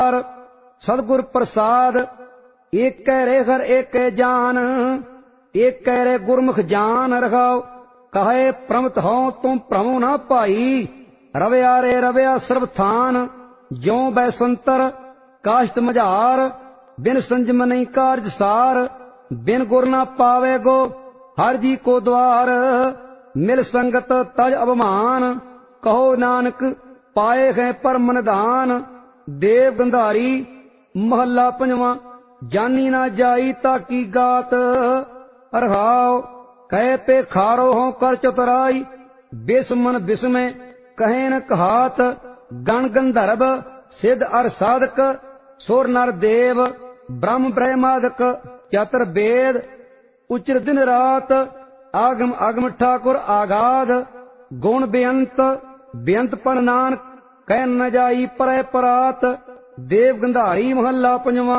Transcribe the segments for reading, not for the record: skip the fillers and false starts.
सतगुर प्रसाद एक रे हर एक जान, एक रे गुरमुख जान रखाओ। कहे प्रमत हो तुम प्रमो न पाई, रवया रे रवया सर्वथान। ज्यों बैसंतर काष्ट मझार, बिन संजम नहीं कार्य सार। बिन गुर न पावे गो हर जी को द्वार, मिल संगत तज अवमान। कहो नानक पाए हैं परम निधान। देव गंधारी महला पंजवा, जानी ना जाई ताकी गात। रहाओ कहे पे खारो हो कर चतुराई, बेसमन बिस्मे कहे न कहात। गण गंधर्व सिद्ध अर साधक, सुर नर देव ब्रह्म ब्रह्मादक। चतुर वेद उच्र दिन रात, आगम आगम ठाकुर आगाध। गुण बेअंत बेअंत पण नानक, कह न जाई परै परात। देव गंधारी महला पंजवा,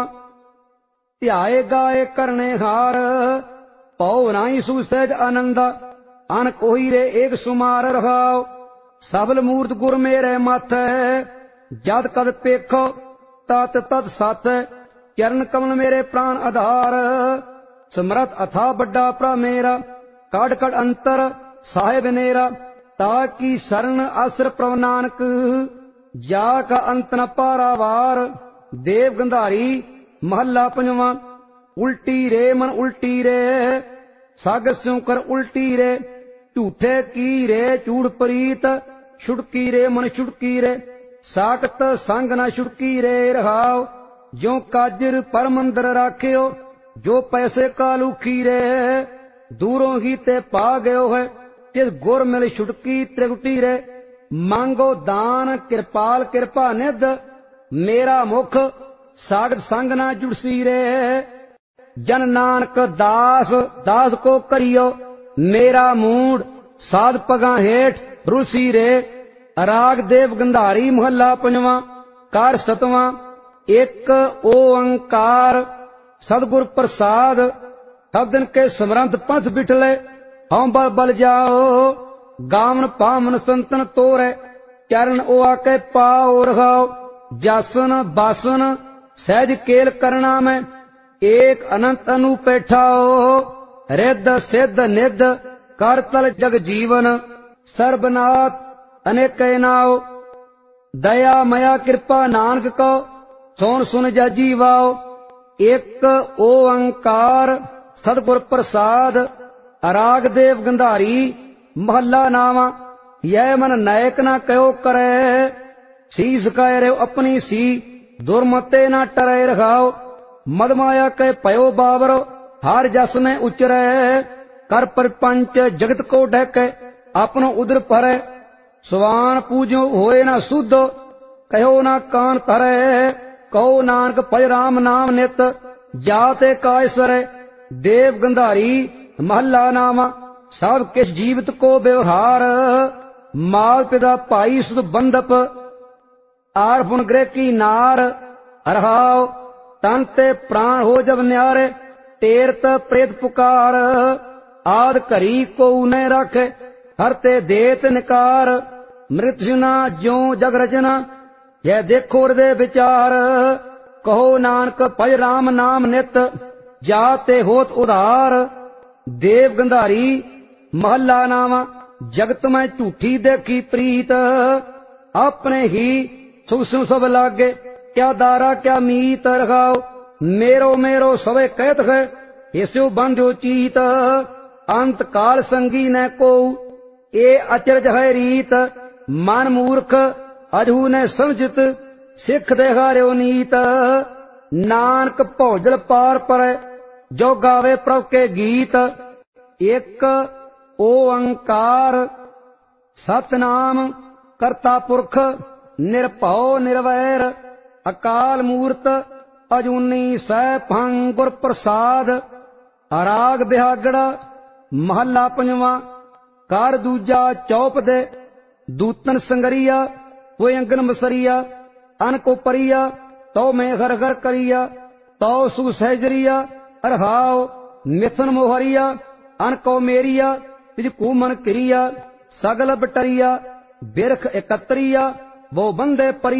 ध्याए गाए करने हार। पौ नाई सुसहज आनंद, अन कोई रे एक सुमार। रहाओ सबल मूर्त गुर मेरे माथे, जद कद पेखो तत तत सत। चरण कमल मेरे प्राण आधार, समरथ अथा बड़ा प्रा मेरा। कड़ कड़ अंतर साहेब नेरा, ताकि शरण आसर प्रभ नानक। जा का अंत न पारावार। देव गंधारी महला पंजवा, उल्टी रे मन उल्टी रे, सागर स्यों कर उल्टी रे। झूठे की रे चूड़ परीत, छुड़की रे मन छुड़की रे। साकत संग न छुड़की रे। रहाओ ज्यों काजर पर मंदर राख्यो, जो पैसे का लुखी रे। दूरों ही ते पा गयो है, तिस गुर मिल छुटकी त्रिगुटी रे। मांगो दान कृपाल कृपा निध, मेरा मुख सागत संग ना जुड़सी रे। जन नानक दास दास को करियो, मेरा मूड साध पगा हेठ रुसी रे। राग देव गंधारी महला पंजवा, कार सतवा। एक ओंकार सतगुर प्रसाद, सब दिन के समरंत पंथ बिठले। हम बल बल जाओ, गावन पावन संतन तोरे। चरण ओ आके पाओ। रहाओ जासन बासन सहज केल करना में, एक अनंत अनु पैठाओ। रिद्ध सिद्ध निध कर तल जग जीवन, सर्वनाथ अनेक नाओ। दया मया कृपा नानक को, सोन सुन जा जीवाओ। एक ओंकार सतगुर प्रसाद, राग देव गंधारी महला नावा। यह मन नायक ना कहो करे, शीस कह रे अपनी सी। दुर्मते ना टरे। रखाओ मदमाया के पयो बाबर, हार जस में उचरे। कर परपंच जगत को ढके, अपनो उदर भरे। स्वान पूजो होए ना शुद्ध, कहो ना कान धरे। कहो नानक भज राम नाम नित, जाते कायसरे। देव गंधारी महला नामा, सब किस जीवित को व्यवहार। माल पिता भाई सुध बंधप, आर पुन ग्रह की नार। रहाओ तन ते प्राण हो जब न्यारे, टेरत प्रेत पुकार। आद करी को उन्हें रखे, हरते देत निकार। मृत्युना ज्यों जग रचना, यह देखो हृदय विचार। कहो नानक भज राम नाम नित, जाते होत उधार। देव गंधारी महला नावा, जगत में झूठी देखी प्रीत। अपने ही सुख सब लागे, क्या दारा क्या मीत। रखाओ मेरो मेरो सवे कहत है, इसो बंध्यो चीत। अंत काल संगी न को, ए अचरज है रीत। मन मूर्ख अजहू ने समझित, सिख देहार्यो नीत। नानक भौजल पार पर, जो गावे प्रभ के गीत। एक ओंकार सतनाम करता पुरख, निरभौ निर्वैर। अकाल मूर्त अजूनी सैभं गुर प्रसाद। राग बिहागड़ा महला पंजवा, कार दूजा चौप दे। दूतन संगरिया वो अंगन मसरिया, अन को परिया तो मैं घर घर करिया। तो सुख सहजरिया अरहाओ मिथुन मोहरिया। अन को मेरिया तिज कुमन क्रिया। सगल बटरिया बिरख एकत्रिया, वो बंदे परि